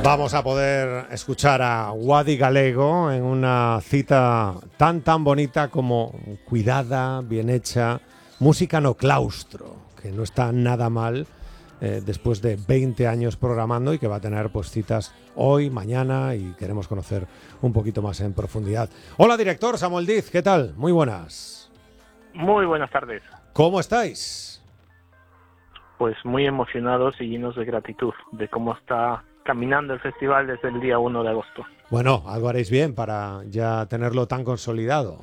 Vamos a poder escuchar a Wadi Galego en una cita tan bonita como cuidada, bien hecha, música no claustro, que no está nada mal después de 20 años programando y que va a tener pues citas hoy, mañana y queremos conocer un poquito más en profundidad. Hola director Samuel Diz, ¿qué tal? Muy buenas. Muy buenas tardes. ¿Cómo estáis? Pues muy emocionados y llenos de gratitud de cómo está caminando el festival desde el día 1 de agosto. Bueno, algo haréis bien para ya tenerlo tan consolidado.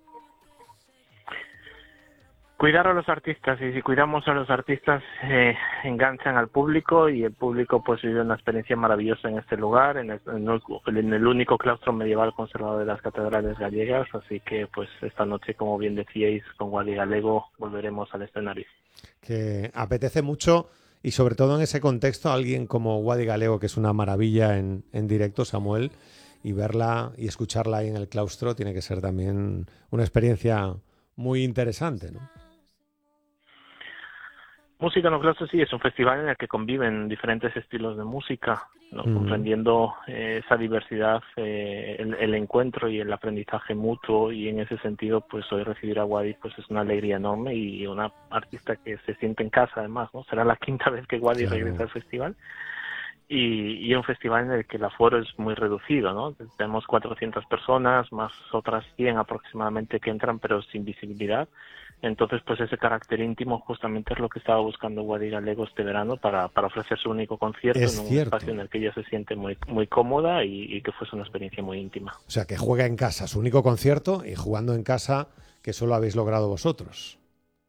Cuidar a los artistas, y si cuidamos a los artistas enganchan al público y el público pues vive una experiencia maravillosa en este lugar, en el único claustro medieval conservado de las catedrales gallegas, así que pues esta noche, como bien decíais, con Wadi Galego volveremos al escenario. Que apetece mucho y sobre todo en ese contexto alguien como Wadi Galego, que es una maravilla en directo, Samuel, y verla y escucharla ahí en el claustro tiene que ser también una experiencia muy interesante, ¿no? Música no Claustro sí es un festival en el que conviven diferentes estilos de música, ¿no? Comprendiendo esa diversidad, el encuentro y el aprendizaje mutuo, y en ese sentido pues hoy recibir a Wadi pues es una alegría enorme y una artista que se siente en casa además, ¿no? Será la quinta vez que Wadi regresa al festival y un festival en el que el aforo es muy reducido, ¿no? Tenemos 400 personas más otras 100 aproximadamente que entran pero sin visibilidad. Entonces, pues ese carácter íntimo justamente es lo que estaba buscando Wadi Galego este verano para ofrecer su único concierto en un espacio en el que ella se siente muy cómoda y que fuese una experiencia muy íntima. O sea, que juega en casa, su único concierto y jugando en casa que solo habéis logrado vosotros.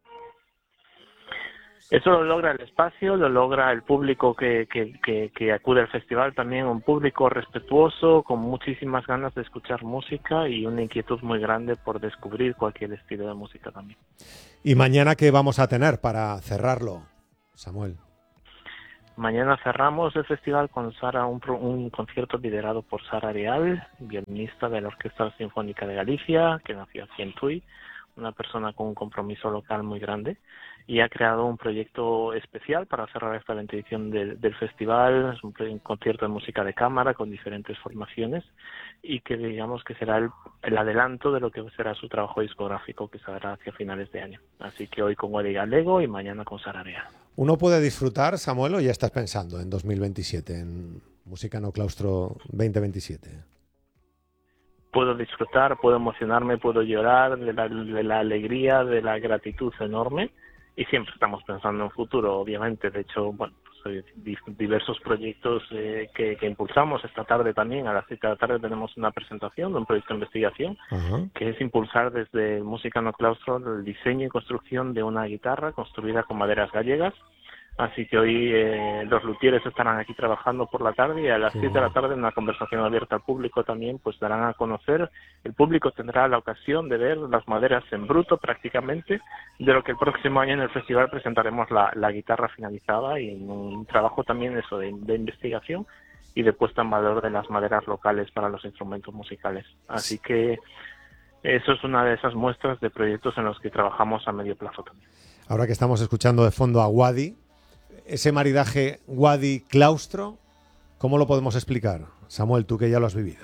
Eso lo logra el espacio, lo logra el público que acude al festival, también un público respetuoso, con muchísimas ganas de escuchar música y una inquietud muy grande por descubrir cualquier estilo de música también. ¿Y mañana qué vamos a tener para cerrarlo, Samuel? Mañana cerramos el festival con Sara, un concierto liderado por Sara Areal, violinista de la Orquesta Sinfónica de Galicia, que nació aquí en Tui, una persona con un compromiso local muy grande, y ha creado un proyecto especial para cerrar esta 20 edición del festival. Es un concierto de música de cámara con diferentes formaciones y que digamos que será el adelanto de lo que será su trabajo discográfico, que se hará hacia finales de año. Así que hoy con Wadi Galego y mañana con Sara Areal. ¿Uno puede disfrutar, Samuel, o ya estás pensando en 2027, en Música no Claustro 2027? Puedo disfrutar, puedo emocionarme, puedo llorar de la alegría, de la gratitud enorme, y siempre estamos pensando en futuro, obviamente. De hecho, bueno, pues, diversos proyectos que impulsamos. Esta tarde también, a las 7 de la tarde, tenemos una presentación de un proyecto de investigación que es impulsar desde Música no Claustro el diseño y construcción de una guitarra construida con maderas gallegas. Así que hoy los luthieres estarán aquí trabajando por la tarde, y a las 7 de la tarde, en una conversación abierta al público también, pues darán a conocer, el público tendrá la ocasión de ver las maderas en bruto prácticamente, de lo que el próximo año en el festival presentaremos la guitarra finalizada, y en un trabajo también eso de investigación y de puesta en valor de las maderas locales para los instrumentos musicales. Así que eso es una de esas muestras de proyectos en los que trabajamos a medio plazo también. Ahora que estamos escuchando de fondo a Wadi, ese maridaje Wadi-Claustro, ¿cómo lo podemos explicar? Samuel, tú que ya lo has vivido.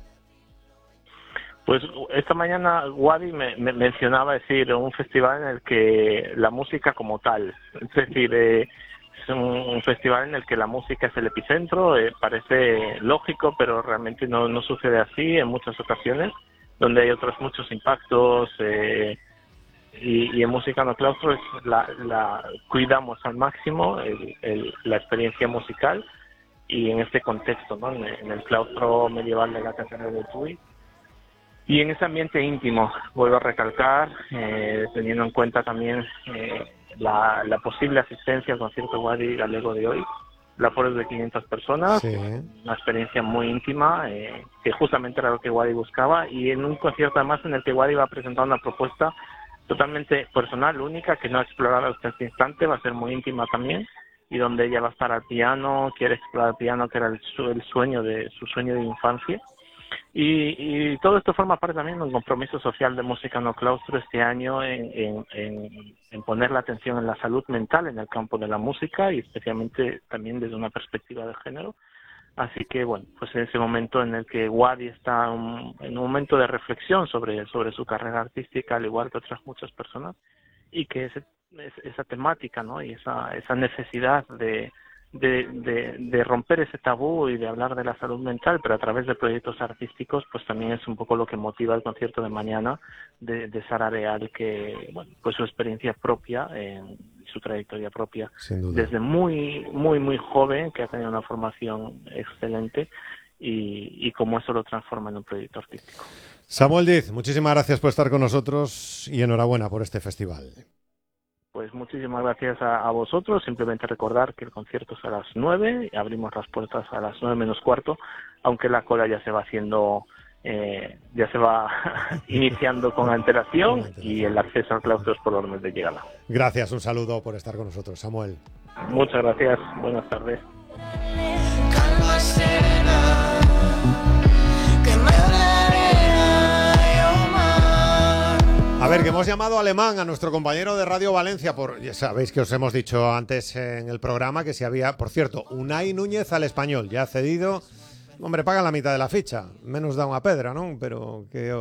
Pues esta mañana Wadi me mencionaba decir un festival en el que la música como tal, es decir, es un festival en el que la música es el epicentro. Parece lógico, pero realmente no sucede así en muchas ocasiones, donde hay otros muchos impactos. Y en Música no Claustro cuidamos al máximo la experiencia musical, y en este contexto, ¿no? En el claustro medieval de la Catedral de Tui, y en ese ambiente íntimo, vuelvo a recalcar, teniendo en cuenta también la posible asistencia al concierto Wadi Galego de hoy. El aforo es de 500 personas, sí. Una experiencia muy íntima, que justamente era lo que Wadi buscaba, y en un concierto además en el que Wadi va a presentar una propuesta totalmente personal, única, que no ha explorado hasta este instante. Va a ser muy íntima también, y donde ella va a estar al piano, quiere explorar el piano, que era su sueño de infancia. Y todo esto forma parte también de un compromiso social de Música no Claustro este año en poner la atención en la salud mental en el campo de la música, y especialmente también desde una perspectiva de género. Así que bueno, pues en ese momento en el que Wadi está en un momento de reflexión sobre su carrera artística, al igual que otras muchas personas, y que esa temática, ¿no? Y esa necesidad de romper ese tabú y de hablar de la salud mental, pero a través de proyectos artísticos, pues también es un poco lo que motiva el concierto de mañana de Sara Real, que bueno, pues su experiencia propia, su trayectoria propia, desde muy joven, que ha tenido una formación excelente, y cómo eso lo transforma en un proyecto artístico. Samuel Diz, muchísimas gracias por estar con nosotros y enhorabuena por este festival. Pues muchísimas gracias a vosotros. Simplemente recordar que el concierto es a las 9, abrimos las puertas a las 9 menos cuarto, aunque la cola ya se va haciendo, ya se va iniciando con antelación, y el acceso al claustro es por orden de llegada. Gracias, un saludo por estar con nosotros, Samuel. Muchas gracias, buenas tardes. A ver, que hemos llamado alemán a nuestro compañero de Radio Valencia, ya sabéis que os hemos dicho antes en el programa que si había, por cierto, Unai Núñez al Español, ya ha cedido, hombre, pagan la mitad de la ficha, menos da una pedra, ¿no? Pero que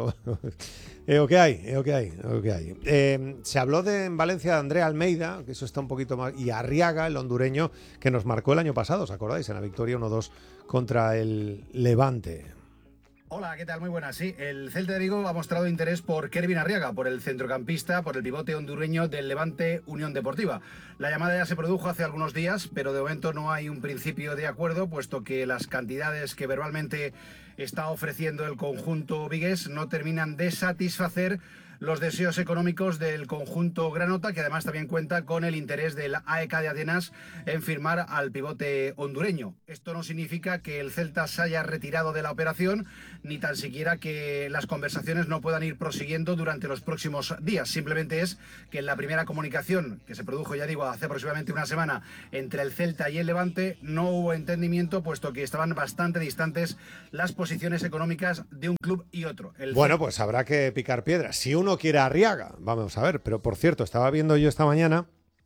hay. Se habló en Valencia de Andrea Almeida, que eso está un poquito más, y Arriaga, el hondureño, que nos marcó el año pasado, ¿os acordáis? En la victoria 1-2 contra el Levante. Hola, ¿qué tal? Muy buenas. Sí, el Celta de Vigo ha mostrado interés por Kervin Arriaga, por el centrocampista, por el pivote hondureño del Levante Unión Deportiva. La llamada ya se produjo hace algunos días, pero de momento no hay un principio de acuerdo, puesto que las cantidades que verbalmente está ofreciendo el conjunto vigués no terminan de satisfacer los deseos económicos del conjunto granota, que además también cuenta con el interés del AEK de Atenas en firmar al pivote hondureño. Esto no significa que el Celta se haya retirado de la operación, ni tan siquiera que las conversaciones no puedan ir prosiguiendo durante los próximos días. Simplemente es que en la primera comunicación, que se produjo, ya digo, hace aproximadamente una semana, entre el Celta y el Levante, no hubo entendimiento, puesto que estaban bastante distantes las posiciones económicas de un club y otro. Bueno, pues habrá que picar piedras. Si uno quiere a Arriaga, vamos a ver, pero por cierto, estaba viendo yo esta mañana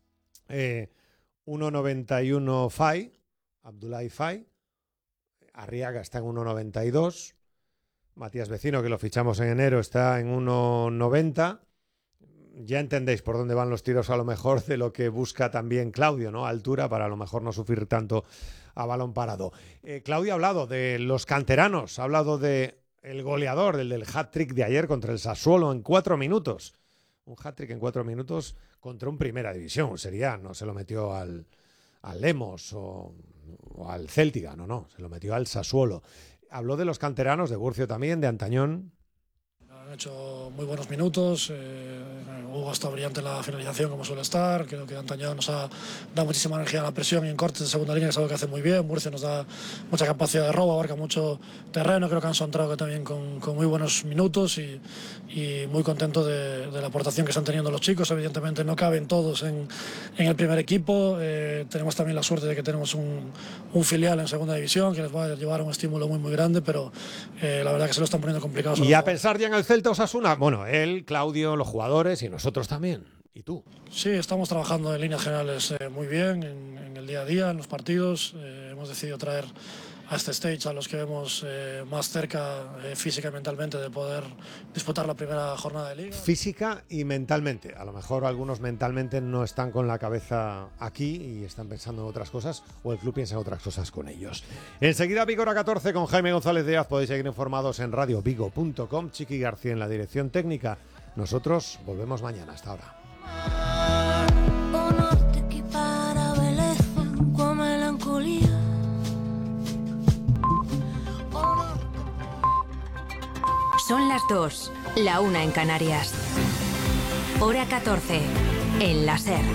1.91 Fai, Abdoulaye Fai, Arriaga está en 1.92, Matías Vecino, que lo fichamos en enero, está en 1.90. Ya entendéis por dónde van los tiros a lo mejor de lo que busca también Claudio, ¿no? Altura, para a lo mejor no sufrir tanto a balón parado. Claudio ha hablado de los canteranos, ha hablado de el goleador, del hat-trick de ayer contra el Sassuolo en 4 minutos. Un hat-trick en 4 minutos contra un Primera División. Sería, no se lo metió al Lemos o al Céltiga, no, se lo metió al Sassuolo. Habló de los canteranos, de Burcio también, de Antañón. Han hecho muy buenos minutos, Hugo está brillante en la finalización como suele estar, creo que Antañón nos ha dado muchísima energía a la presión y en cortes de segunda línea, que es algo que hace muy bien. Murcia nos da mucha capacidad de robo, abarca mucho terreno, creo que han entrado también con muy buenos minutos y muy contento de la aportación que están teniendo los chicos. Evidentemente no caben todos en el primer equipo, tenemos también la suerte de que tenemos un filial en segunda división que les va a llevar un estímulo muy grande, pero la verdad que se lo están poniendo complicado. Y a pensar ya en el Celta Osasuna, bueno, él, Claudio, los jugadores y nosotros también. ¿Y tú? Sí, estamos trabajando en líneas generales muy bien, en el día a día, en los partidos. Hemos decidido traer a este stage a los que vemos más cerca física y mentalmente de poder disputar la primera jornada de liga. Física y mentalmente. A lo mejor algunos mentalmente no están con la cabeza aquí y están pensando en otras cosas, o el club piensa en otras cosas con ellos. Enseguida Vigo Hora 14 con Jaime González Díaz. Podéis seguir informados en radiovigo.com. Chiqui García en la dirección técnica. Nosotros volvemos mañana. Hasta ahora. Son las 2, la 1 en Canarias. Hora 14, en la SER.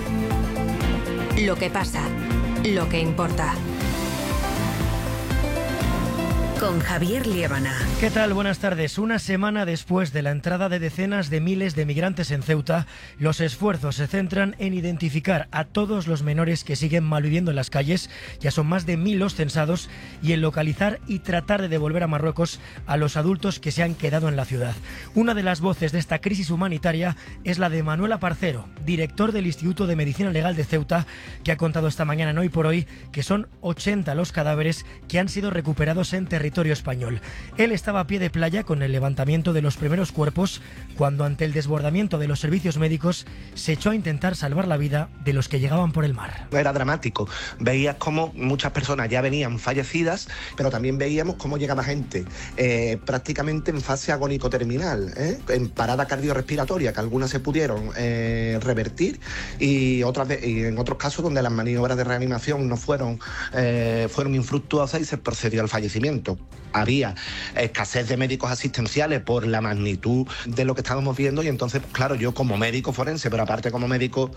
Lo que pasa, lo que importa. con Javier Liébana. ¿Qué tal? Buenas tardes. Una semana después de la entrada de decenas de miles de migrantes en Ceuta, los esfuerzos se centran en identificar a todos los menores que siguen malviviendo en las calles, ya son más de 1000 los censados, y en localizar y tratar de devolver a Marruecos a los adultos que se han quedado en la ciudad. Una de las voces de esta crisis humanitaria es la de Manuel Aparcero, director del Instituto de Medicina Legal de Ceuta, que ha contado esta mañana en Hoy por Hoy que son 80 los cadáveres que han sido recuperados en territorio español. Él estaba a pie de playa con el levantamiento de los primeros cuerpos cuando, ante el desbordamiento de los servicios médicos, se echó a intentar salvar la vida de los que llegaban por el mar. Era dramático. Veías cómo muchas personas ya venían fallecidas, pero también veíamos cómo llegaba gente prácticamente en fase agónico-terminal, en parada cardiorrespiratoria, que algunas se pudieron revertir y en otros casos donde las maniobras de reanimación no fueron infructuosas y se procedió al fallecimiento. Había escasez de médicos asistenciales por la magnitud de lo que estábamos viendo y entonces, claro, yo como médico forense, pero aparte como médico,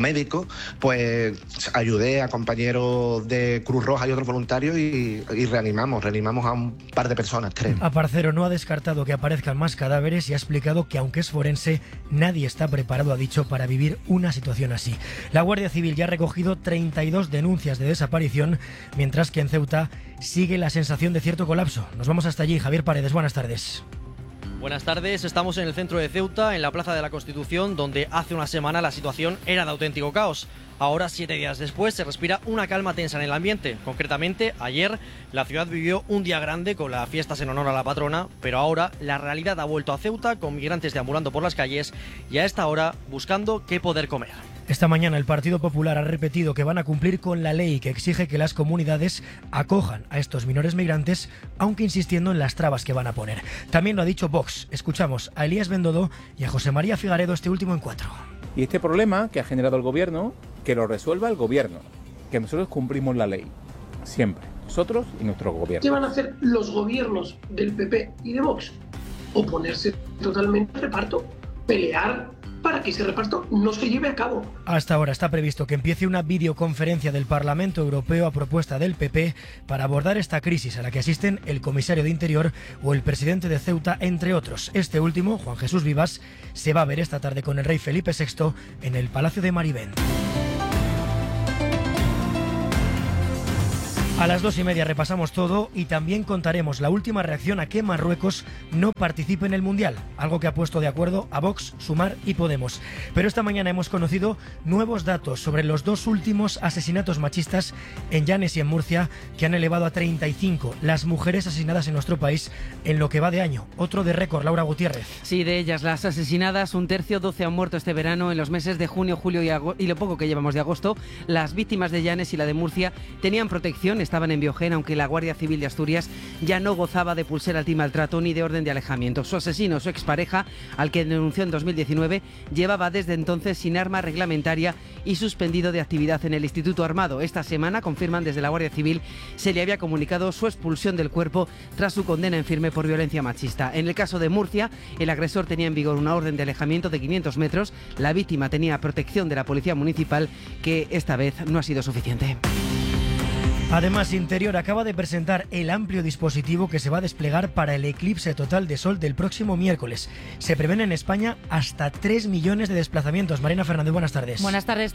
pues ayudé a compañeros de Cruz Roja y otros voluntarios y reanimamos a un par de personas, creo. Aparcero no ha descartado que aparezcan más cadáveres y ha explicado que, aunque es forense, nadie está preparado, ha dicho, para vivir una situación así. La Guardia Civil ya ha recogido 32 denuncias de desaparición, mientras que en Ceuta sigue la sensación de cierto colapso. Nos vamos hasta allí. Javier Paredes, buenas tardes. Buenas tardes, estamos en el centro de Ceuta, en la Plaza de la Constitución, donde hace una semana la situación era de auténtico caos. Ahora, 7 días después, se respira una calma tensa en el ambiente. Concretamente, ayer la ciudad vivió un día grande con las fiestas en honor a la patrona, pero ahora la realidad ha vuelto a Ceuta, con migrantes deambulando por las calles y a esta hora buscando qué poder comer. Esta mañana el Partido Popular ha repetido que van a cumplir con la ley que exige que las comunidades acojan a estos menores migrantes, aunque insistiendo en las trabas que van a poner. También lo ha dicho Vox. Escuchamos a Elías Bendodo y a José María Figaredo, este último en 4. Y este problema que ha generado el gobierno, que lo resuelva el gobierno, que nosotros cumplimos la ley, siempre, nosotros y nuestro gobierno. ¿Qué van a hacer los gobiernos del PP y de Vox? Oponerse totalmente al reparto, pelear para que ese reparto no se lleve a cabo. Hasta ahora está previsto que empiece una videoconferencia del Parlamento Europeo a propuesta del PP para abordar esta crisis a la que asisten el comisario de Interior o el presidente de Ceuta, entre otros. Este último, Juan Jesús Vivas, se va a ver esta tarde con el rey Felipe VI en el Palacio de Marivent. A las 2:30 repasamos todo y también contaremos la última reacción a que Marruecos no participe en el Mundial, algo que ha puesto de acuerdo a Vox, Sumar y Podemos. Pero esta mañana hemos conocido nuevos datos sobre los 2 últimos asesinatos machistas en Llanes y en Murcia, que han elevado a 35 las mujeres asesinadas en nuestro país en lo que va de año. Otro de récord, Laura Gutiérrez. Sí, de ellas las asesinadas, un tercio, 12 han muerto este verano. En los meses de junio, julio y lo poco que llevamos de agosto, las víctimas de Llanes y la de Murcia tenían protección, estaban en Biogén, aunque la Guardia Civil de Asturias ya no gozaba de pulsera antimaltrato ni de orden de alejamiento. Su asesino, su expareja, al que denunció en 2019, llevaba desde entonces sin arma reglamentaria y suspendido de actividad en el Instituto Armado. Esta semana, confirman desde la Guardia Civil, se le había comunicado su expulsión del cuerpo tras su condena en firme por violencia machista. En el caso de Murcia, el agresor tenía en vigor una orden de alejamiento de 500 metros. La víctima tenía protección de la Policía Municipal, que esta vez no ha sido suficiente. Además, Interior acaba de presentar el amplio dispositivo que se va a desplegar para el eclipse total de sol del próximo miércoles. Se prevén en España hasta 3 millones de desplazamientos. Marina Fernández, buenas tardes. Buenas tardes.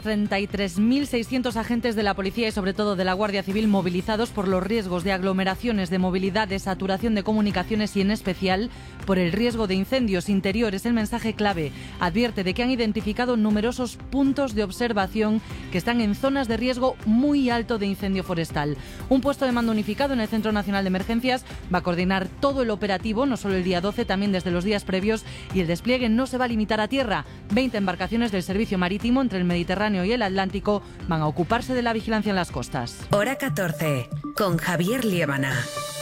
33.600 agentes de la policía y sobre todo de la Guardia Civil movilizados por los riesgos de aglomeraciones, de movilidad, de saturación de comunicaciones y en especial por el riesgo de incendios. Interior es el mensaje clave. Advierte de que han identificado numerosos puntos de observación que están en zonas de riesgo muy alto de incendio forestal. Un puesto de mando unificado en el Centro Nacional de Emergencias va a coordinar todo el operativo, no solo el día 12, también desde los días previos, y el despliegue no se va a limitar a tierra. 20 embarcaciones del servicio marítimo entre el Mediterráneo y el Atlántico van a ocuparse de la vigilancia en las costas. Hora 14, con Javier Liébana.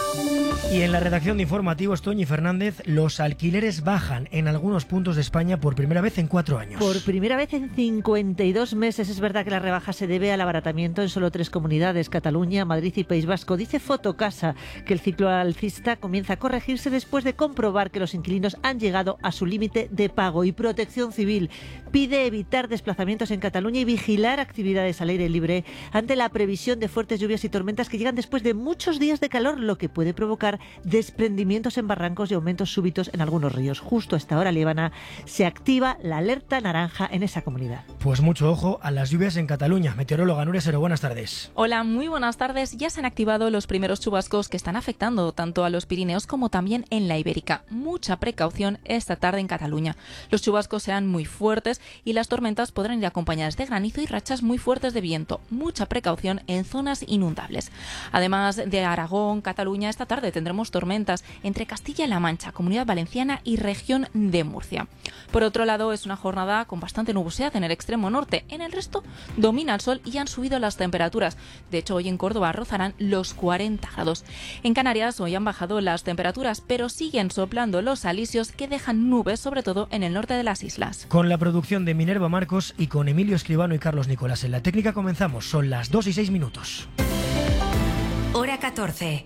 Y en la redacción de Informativos, Toñi Fernández, los alquileres bajan en algunos puntos de España por primera vez en 4 años. Por primera vez en 52 meses. Es verdad que la rebaja se debe al abaratamiento en solo 3 comunidades, Cataluña, Madrid y País Vasco. Dice Fotocasa que el ciclo alcista comienza a corregirse después de comprobar que los inquilinos han llegado a su límite de pago. Y Protección Civil pide evitar desplazamientos en Cataluña y vigilar actividades al aire libre ante la previsión de fuertes lluvias y tormentas que llegan después de muchos días de calor, lo que puede puede provocar desprendimientos en barrancos y aumentos súbitos en algunos ríos. Justo a esta hora, Líbana, se activa la alerta naranja en esa comunidad. Pues mucho ojo a las lluvias en Cataluña. Meteoróloga Nuria Sero, buenas tardes. Hola, muy buenas tardes. Ya se han activado los primeros chubascos que están afectando tanto a los Pirineos como también en la Ibérica. Mucha precaución esta tarde en Cataluña. Los chubascos serán muy fuertes y las tormentas podrán ir acompañadas de granizo y rachas muy fuertes de viento. Mucha precaución en zonas inundables. Además de Aragón, Cataluña, esta tarde tendremos tormentas entre Castilla-La Mancha, Comunidad Valenciana y región de Murcia. Por otro lado, es una jornada con bastante nubosidad en el extremo norte. En el resto domina el sol y han subido las temperaturas. De hecho, hoy en Córdoba rozarán los 40 grados. En Canarias hoy han bajado las temperaturas, pero siguen soplando los alisios que dejan nubes, sobre todo en el norte de las islas. Con la producción de Minerva Marcos y con Emilio Escribano y Carlos Nicolás en la técnica comenzamos. Son las 2:06. Hora 14.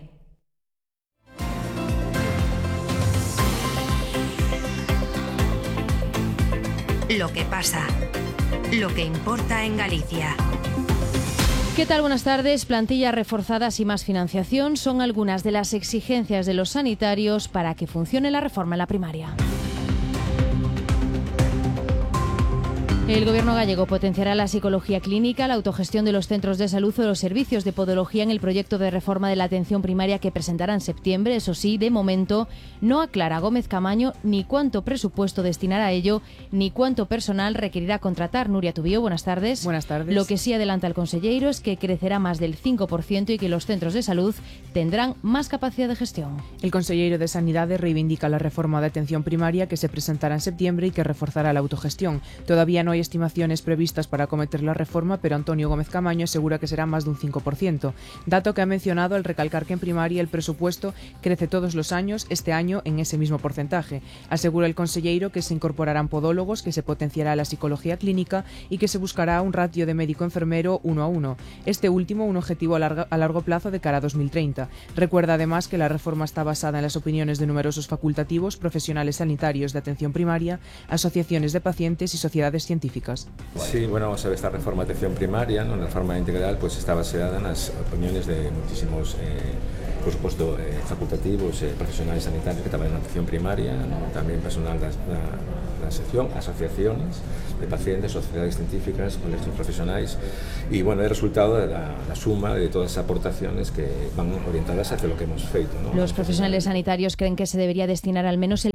Lo que pasa. Lo que importa en Galicia. ¿Qué tal? Buenas tardes. Plantillas reforzadas y más financiación son algunas de las exigencias de los sanitarios para que funcione la reforma en la primaria. El Gobierno gallego potenciará la psicología clínica, la autogestión de los centros de salud o los servicios de podología en el proyecto de reforma de la atención primaria que presentará en septiembre. Eso sí, de momento no aclara Gómez Camaño ni cuánto presupuesto destinará a ello, ni cuánto personal requerirá contratar. Nuria Tubío, buenas tardes. Buenas tardes. Lo que sí adelanta el conselleiro es que crecerá más del 5% y que los centros de salud tendrán más capacidad de gestión. El conselleiro de Sanidade reivindica la reforma de atención primaria que se presentará en septiembre y que reforzará la autogestión. Todavía no hay estimaciones previstas para acometer la reforma, pero Antonio Gómez Camaño asegura que será más de un 5%, dato que ha mencionado al recalcar que en primaria el presupuesto crece todos los años, este año en ese mismo porcentaje. Asegura el conselleiro que se incorporarán podólogos, que se potenciará la psicología clínica y que se buscará un ratio de médico-enfermero 1:1. Este último un objetivo a largo plazo de cara a 2030. Recuerda además que la reforma está basada en las opiniones de numerosos facultativos, profesionales sanitarios de atención primaria, asociaciones de pacientes y sociedades científicas. Sí, bueno, vamos a ver, esta reforma de atención primaria, ¿no? La reforma integral, pues está basada en las opiniones de muchísimos, por supuesto, facultativos, profesionales sanitarios que trabajan en atención primaria, ¿no? También personal de la sección, asociaciones de pacientes, sociedades científicas, colegios profesionales, y bueno, el resultado de la suma de todas esas aportaciones que van orientadas hacia lo que hemos feito, ¿no? Los profesionales sanitarios creen que se debería destinar al menos el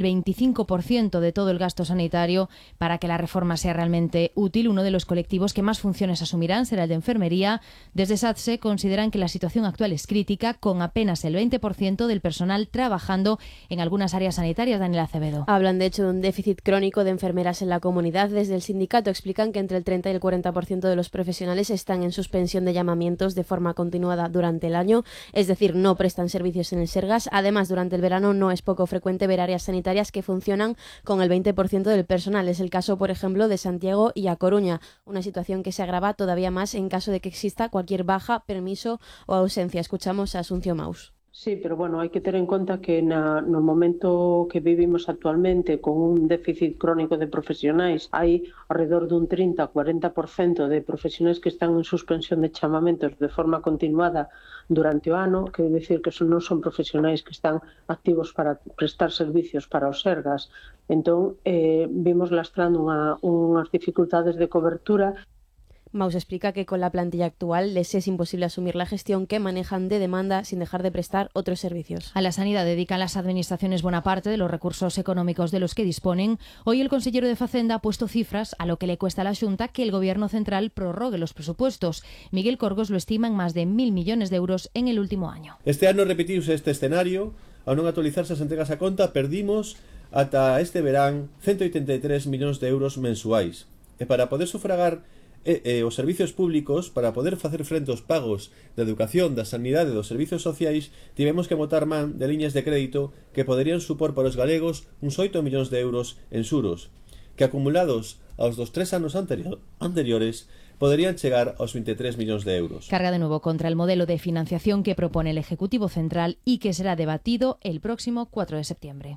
25% de todo el gasto sanitario para que la reforma sea realmente útil. Uno de los colectivos que más funciones asumirán será el de enfermería. Desde SATSE consideran que la situación actual es crítica, con apenas el 20% del personal trabajando en algunas áreas sanitarias. Daniela Acevedo. Hablan de hecho de un déficit crónico de enfermeras en la comunidad. Desde el sindicato explican que entre el 30 y el 40% de los profesionales están en suspensión de llamamientos de forma continuada durante el año, es decir, no prestan servicios en el Sergas. Además, durante el verano no es poco frecuente ver áreas sanitarias que funcionan con el 20% del personal. Es el caso, por ejemplo, de Santiago y A Coruña, una situación que se agrava todavía más en caso de que exista cualquier baja, permiso o ausencia. Escuchamos a Asunción Maus. Sí, pero bueno, hai que ter en conta que no momento que vivimos actualmente con un déficit crónico de profesionais, hai alrededor dun 30-40% de profesionais que están en suspensión de chamamentos de forma continuada durante o ano, que decir que non son profesionais que están activos para prestar servicios para os Sergas. Entón, vimos lastrando unhas dificultades de cobertura. Maus explica que con la plantilla actual les es imposible asumir la gestión que manejan de demanda sin dejar de prestar otros servicios. A la sanidad dedican las administraciones buena parte de los recursos económicos de los que disponen. Hoy el consellero de Facenda ha puesto cifras a lo que le cuesta a la Xunta que el Gobierno central prorrogue los presupuestos. Miguel Corgos lo estima en más de 1.000 millones de euros en el último año. Este ano repetiuse este escenario. Ao non actualizarse as entregas a conta, perdimos ata este verán 183 millóns de euros mensuais. E para poder sufragar os servicios públicos, para poder facer frente aos pagos da educación, da sanidade e dos servicios sociais, tivemos que botar man de liñas de crédito que poderían supor para os galegos uns 8 millóns de euros en xuros, que acumulados aos dos 3 anos anteriores poderían chegar aos 23 millóns de euros. Carga de nuevo contra el modelo de financiación que propone el Ejecutivo Central y que será debatido el próximo 4 de septiembre.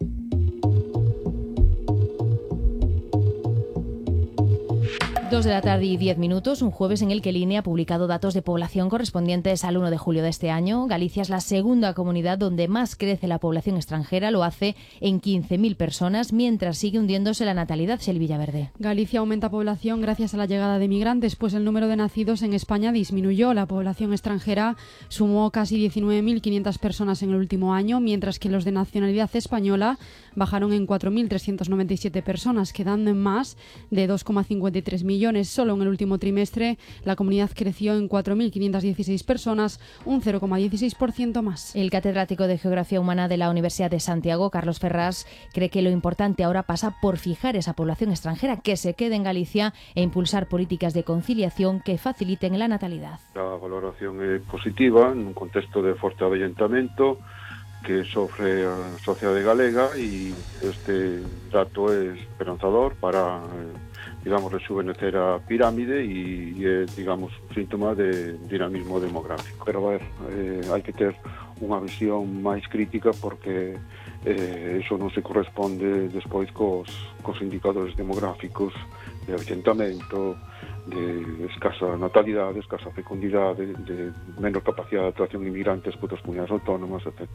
2 de la tarde y 10 minutos, un jueves en el que el INE ha publicado datos de población correspondientes al 1 de julio de este año. Galicia es la segunda comunidad donde más crece la población extranjera, lo hace en 15.000 personas, mientras sigue hundiéndose la natalidad. Xeli Villaverde. Galicia aumenta población gracias a la llegada de migrantes, pues el número de nacidos en España disminuyó. La población extranjera sumó casi 19.500 personas en el último año, mientras que los de nacionalidad española bajaron en 4.397 personas, quedando en más de 2,53 millones. Solo en el último trimestre la comunidad creció en 4.516 personas, un 0,16% más. El catedrático de Geografía Humana de la Universidad de Santiago, Carlos Ferrás, cree que lo importante ahora pasa por fijar esa población extranjera que se quede en Galicia e impulsar políticas de conciliación que faciliten la natalidad. A valoración é positiva nun contexto de forte avellentamento que sofre a sociedade galega, e este dato é esperanzador para digamos, rejuvenecer a pirámide e é, digamos, síntoma de dinamismo demográfico. Pero, a ver, hai que ter unha visión máis crítica porque iso non se corresponde despois cos indicadores demográficos de avellentamento, de escasa natalidade, escasa fecundidade, de menos capacidade de atracción de inmigrantes que outras comunidades autónomas, etc.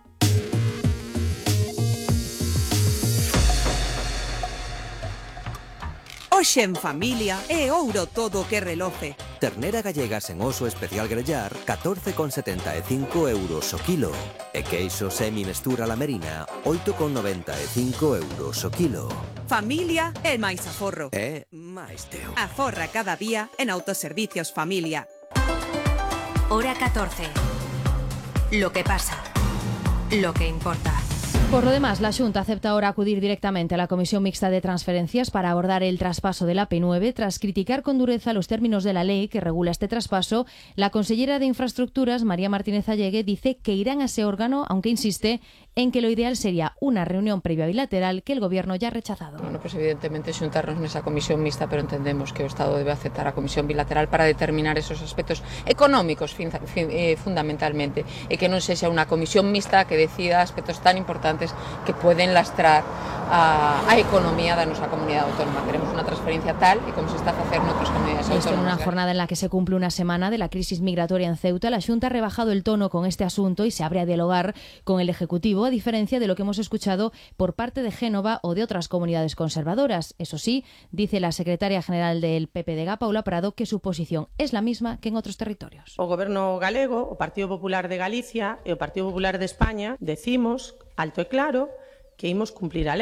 Hoxe en familia é ouro todo o que reloce. Ternera gallega sen oso especial grellar, 14,75 euros o kilo. E queixo semi-mestura lamerina, 8,95 euros o kilo. Familia é máis aforro. É máis teu. Aforra cada día en Autoservicios Familia. Hora 14. Lo que pasa. Lo que importa. Por lo demás, la Xunta acepta ahora acudir directamente a la Comisión Mixta de Transferencias para abordar el traspaso de la P9. Tras criticar con dureza los términos de la ley que regula este traspaso, la consellera de Infraestructuras, María Martínez Allegue, dice que irán a ese órgano, aunque insiste en que lo ideal sería una reunión previa bilateral que el Gobierno ya ha rechazado. Bueno, pues evidentemente xuntarnos nesa comisión mixta, pero entendemos que o Estado debe aceptar a comisión bilateral para determinar esos aspectos económicos fundamentalmente, e que non sexa unha comisión mixta que decida aspectos tan importantes que pueden lastrar a economía da nosa comunidade autónoma. Queremos unha transferencia tal e como se está a facer noutras comunidades autónomas. Esto en una jornada en la que se cumple una semana de la crisis migratoria en Ceuta, la Xunta ha rebajado el tono con este asunto y se abre a dialogar con el Ejecutivo, a diferencia de lo que hemos escuchado por parte de Génova o de otras comunidades conservadoras. Eso sí, dice la secretaria general del PPDG, Paula Prado, que su posición es la misma que en otros territorios. O Goberno galego, o Partido Popular de Galicia e o Partido Popular de España decimos alto e claro que imos cumplir a lei.